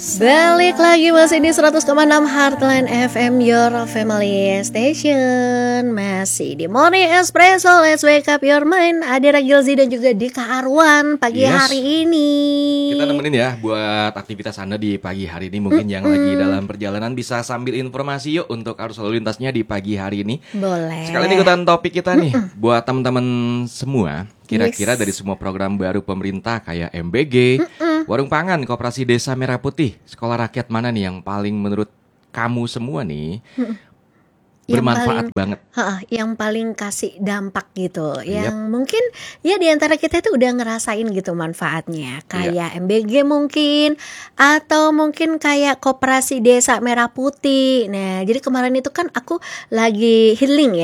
Balik lagi masih di 100,6 Heartline FM, your family station. Masih di Morning Espresso, let's wake up your mind. Ada Ragilzi dan juga Dika Arwan pagi hari ini. Kita nemenin ya buat aktivitas Anda di pagi hari ini. Mungkin yang lagi dalam perjalanan bisa sambil informasi yuk untuk arus lalu lintasnya di pagi hari ini. Boleh. Sekalian ikutan topik kita nih buat teman-teman semua. Kira-kira dari semua program baru pemerintah kayak MBG, Warung Pangan, Koperasi Desa Merah Putih, Sekolah Rakyat mana nih yang paling menurut kamu semua nih bermanfaat banget? Yang paling kasih dampak gitu, yang mungkin ya di antara kita itu udah ngerasain gitu manfaatnya, kayak MBG mungkin, atau mungkin kayak Koperasi Desa Merah Putih. Nah, jadi kemarin itu kan aku lagi healing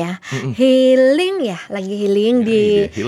di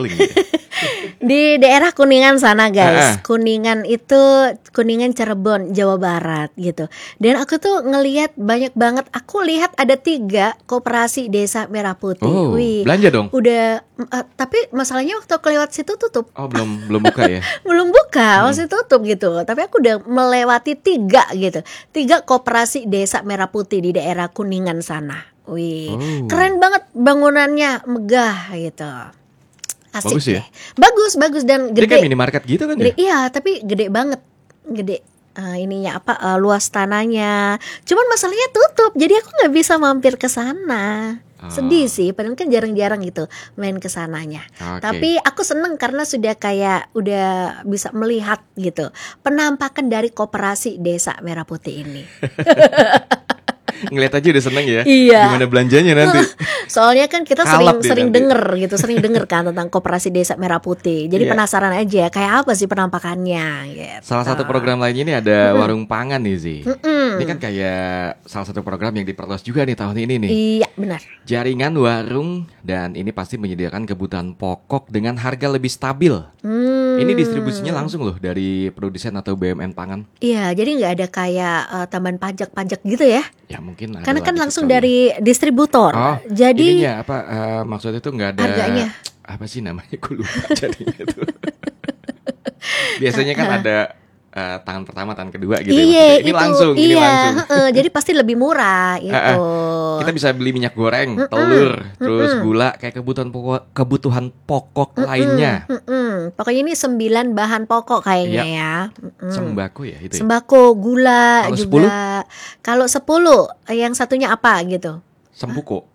di daerah Kuningan sana guys. Kuningan itu Kuningan Cirebon Jawa Barat gitu. Dan aku tuh ngelihat banyak banget. Aku lihat ada 3 Koperasi Desa Merah Putih. Oh, belanja dong. Udah tapi masalahnya waktu aku lewat situ tutup. Oh, belum buka ya? Belum buka, masih tutup gitu. Tapi aku udah melewati 3 gitu. 3 Koperasi Desa Merah Putih di daerah Kuningan sana. Keren banget bangunannya, megah gitu. Asik bagus ya? Deh. Bagus dan gede. Dia kayak minimarket gitu kan ya? Iya, tapi gede banget. Gede luas tanahnya. Cuman masalahnya tutup. Jadi aku enggak bisa mampir ke sana. Sedih sih, padahal kan jarang-jarang gitu main ke sananya. Tapi aku seneng karena sudah bisa melihat gitu penampakan dari Koperasi Desa Merah Putih ini. Ngeliat aja udah seneng ya. Iya. Gimana belanjanya nanti? Soalnya kan kita sering denger kan tentang Koperasi Desa Merah Putih. Jadi penasaran aja kayak apa sih penampakannya gitu. Salah satu program lainnya ini ada Warung Pangan nih Zi. Ini kan kayak salah satu program yang diperluas juga nih tahun ini nih. Iya benar. Jaringan warung dan ini pasti menyediakan kebutuhan pokok dengan harga lebih stabil. Ini distribusinya langsung loh dari produsen atau BUMN pangan. Iya, jadi nggak ada kayak tambahan pajak gitu ya? Ya mungkin ada. Karena kan langsung dari distributor. Jadi ininya apa maksudnya itu nggak ada harganya. Apa sih namanya? Gue lupa jadinya itu. Biasanya kan ada tangan pertama, tangan kedua gitu. Iya, ini langsung. Jadi pasti lebih murah itu. Kita bisa beli minyak goreng, telur, terus gula, kayak kebutuhan pokok lainnya. Pokoknya ini 9 bahan pokok kayaknya ya. Sembako ya itu. Sembako, gula Kalau juga. 10? Kalau 10, yang satunya apa gitu? Sempuko.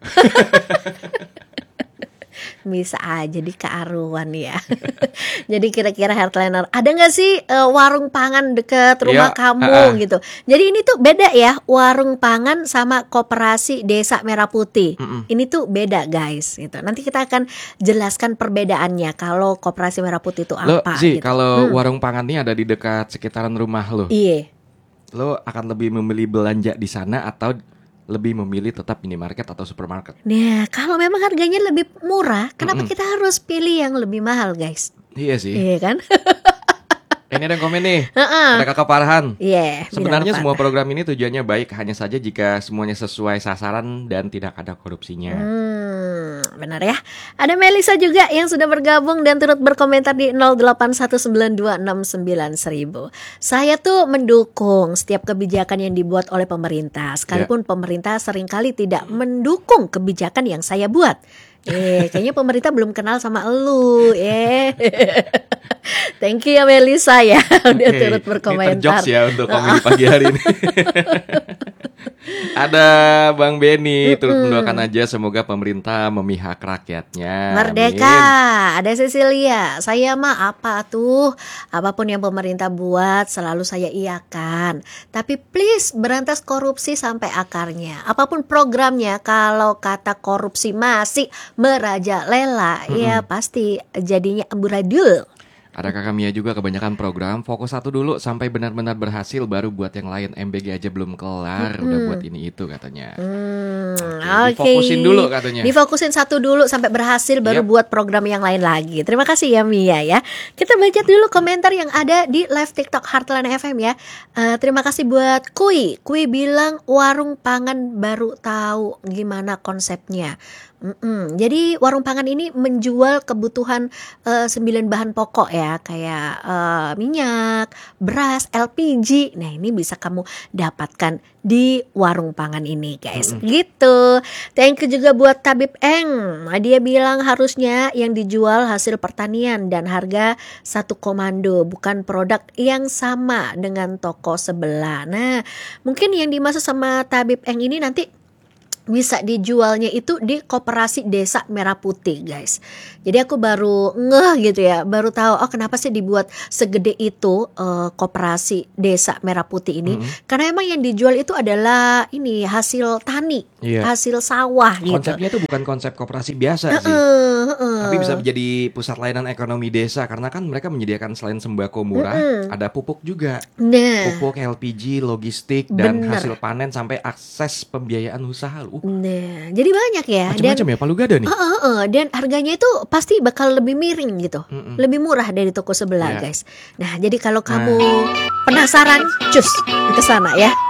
Bisa aja di kearuan ya. Jadi kira-kira Heartliner, ada gak sih warung pangan deket rumah kamu gitu. Jadi ini tuh beda ya, warung pangan sama Koperasi Desa Merah Putih. Ini tuh beda guys gitu. Nanti kita akan jelaskan perbedaannya kalau Koperasi Merah Putih itu apa gitu. Kalau warung pangan ini ada di dekat sekitaran rumah lo. Iya. Lo akan lebih memilih belanja di sana atau lebih memilih tetap minimarket atau supermarket? Nah, kalau memang harganya lebih murah, kenapa kita harus pilih yang lebih mahal, guys? Iya sih. Iya kan? Ini ada yang komen nih. Ada Kakak Farhan. Sebenarnya semua Farhan. program ini tujuannya baik, hanya saja jika semuanya sesuai sasaran dan tidak ada korupsinya. Benar ya. Ada Melisa juga yang sudah bergabung dan turut berkomentar di 0819269000. Saya tuh mendukung setiap kebijakan yang dibuat oleh pemerintah, sekalipun pemerintah seringkali tidak mendukung kebijakan yang saya buat. Kayaknya pemerintah belum kenal sama elu. Thank you ya Melisa ya udah turut berkomentar. Ini terjokes ya untuk komedi pagi hari ini. Ada Bang Benny turut mendoakan aja semoga pemerintah memihak rakyatnya. Merdeka. Amin. Ada Cecilia. Saya mah apapun yang pemerintah buat selalu saya iakan. Tapi please berantas korupsi sampai akarnya. Apapun programnya, kalau kata korupsi masih merajalela, ya pasti jadinya amburadul. Ada Kakak Mia juga, kebanyakan program fokus satu dulu sampai benar-benar berhasil baru buat yang lain. MBG aja belum kelar udah buat ini itu katanya. Difokusin dulu katanya. Difokusin satu dulu sampai berhasil baru buat program yang lain lagi. Terima kasih ya Mia ya. Kita baca dulu komentar yang ada di live TikTok Heartline FM ya. Terima kasih buat Kui bilang warung pangan baru tahu gimana konsepnya. Jadi warung pangan ini menjual kebutuhan 9 bahan pokok ya, kayak minyak, beras, LPG. Nah, ini bisa kamu dapatkan di warung pangan ini, guys. Gitu. Thank you juga buat Tabib Eng. Dia bilang harusnya yang dijual hasil pertanian dan harga satu komando, bukan produk yang sama dengan toko sebelah. Nah, mungkin yang dimaksud sama Tabib Eng ini nanti bisa dijualnya itu di Koperasi Desa Merah Putih, guys. Jadi aku baru ngeh gitu ya, baru tahu kenapa sih dibuat segede itu Koperasi Desa Merah Putih ini. Karena emang yang dijual itu adalah ini hasil tani, hasil sawah gitu. Konsepnya itu bukan konsep koperasi biasa sih. Tapi bisa menjadi pusat layanan ekonomi desa karena kan mereka menyediakan selain sembako murah, ada pupuk juga. Pupuk, LPG, logistik, dan hasil panen sampai akses pembiayaan usaha. Nah, jadi banyak ya. Macam-macam ya Palu Gada nih. Dan harganya itu pasti bakal lebih miring gitu, lebih murah dari toko sebelah, guys. Nah, jadi kalau kamu penasaran, cus ke sana ya.